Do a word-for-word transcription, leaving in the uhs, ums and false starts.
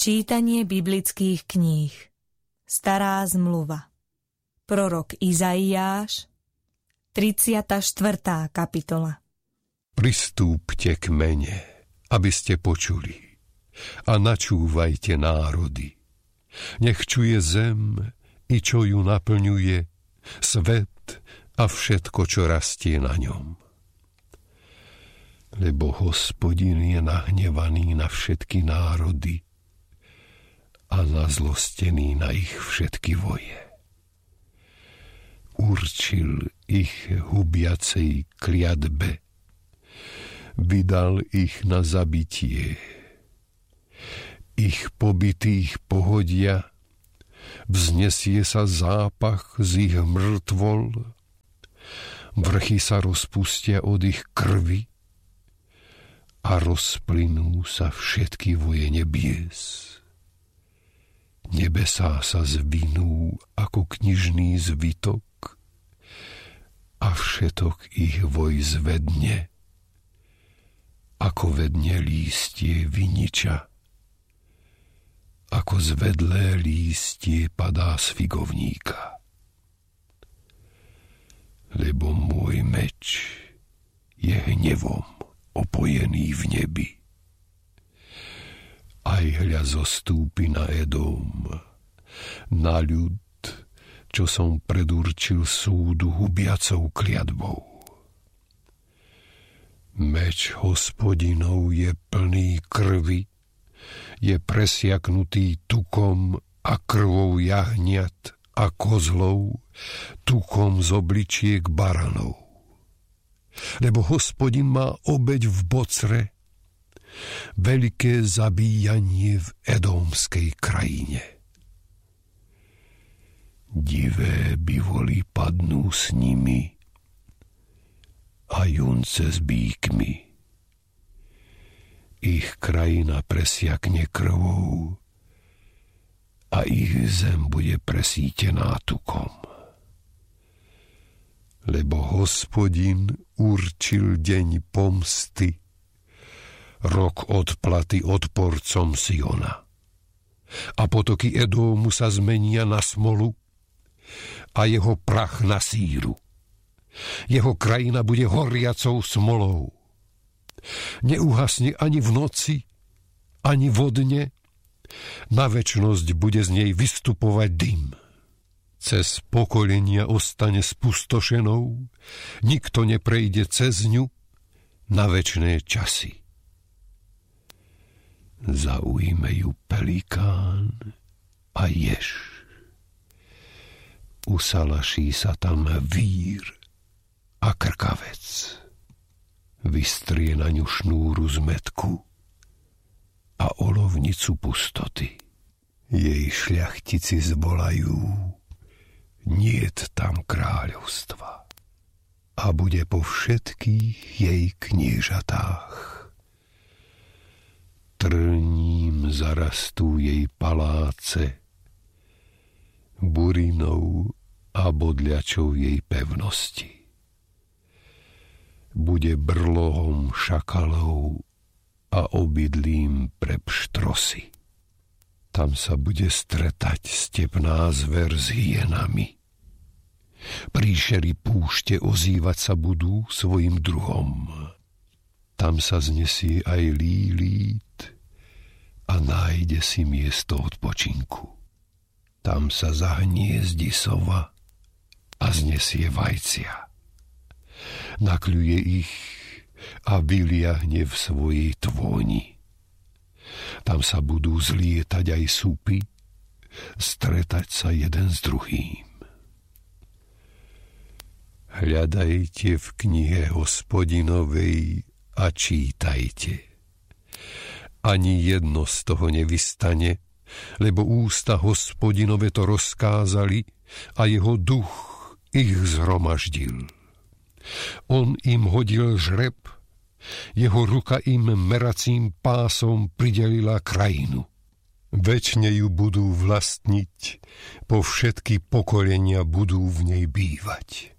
Čítanie biblických kníh. Stará zmluva. Prorok Izaiáš, tridsiata štvrtá kapitola. Pristúpte k mene, aby ste počuli, a načúvajte národy. Nech čuje zem, i čo ju naplňuje, svet a všetko, čo rastie na ňom. Lebo Hospodin je nahnevaný na všetky národy a nazlostený na ich všetky voje. Určil ich hubiacej kliatbe, vydal ich na zabitie. Ich pobitých pohodia, vznesie sa zápach z ich mŕtvol, vrchy sa rozpustia od ich krvi a rozplynú sa všetky voje nebies. Nebesá sa zvinú ako knižný zvitok a všetok ich voj zvedne, ako vedne lístie viniča, ako zvedlé lístie padá z figovníka. Lebo môj meč je hnevom opojený v nebi. Aj hľa zostúpi na Edom, na ľud, čo som predurčil súdu hubiacou kliatbou. Meč Hospodinov je plný krvi, je presiaknutý tukom a krvou jahniat a kozlov, tukom z obličiek baranov. Lebo Hospodin má obeť v Bocre, veľké zabíjanie v Edómskej krajine. Divé bivoli padnú s nimi a junce s bíkmi. Ich krajina presiakne krvou a ich zem bude presítená tukom. Lebo Hospodin určil deň pomsty, rok odplaty odporcom Siona. A potoky Edómu sa zmenia na smolu a jeho prach na síru. Jeho krajina bude horiacou smolou. Neuhasne ani v noci, ani vodne, na večnosť bude z nej vystupovať dym. Cez pokolenia ostane spustošenou, nikto neprejde cez ňu na večné časy. Zaujme ju pelikán a jež. Usalaší sa tam vír a krkavec. Vystrie na ňu šnúru z mätku a olovnicu pustoty. Jej šľachtici zvolajú, niet tam kráľovstva, a bude po všetkých jej kniežatách. Trním zarastú jej paláce, burinou a bodľačou jej pevnosti. Bude brlohom šakalov a obydlím pre pštrosy. Tam sa bude stretať stepná zver s hyenami. Príšery púšte ozývať sa budú svojim druhom. Tam sa znesie aj lílít a nájde si miesto odpočinku. Tam sa zahniezdi sova a znesie vajcia. Nakľuje ich a vyliahne v svojej tvoni. Tam sa budú zlietať aj súpy, stretať sa jeden s druhým. Hľadajte v knihe Hospodinovej a čítajte. Ani jedno z toho nevystane, lebo ústa Hospodinove to rozkázali a jeho duch ich zhromaždil. On im hodil žreb, jeho ruka im meracím pásom pridelila krajinu. Večne ju budú vlastniť, po všetky pokolenia budú v nej bývať.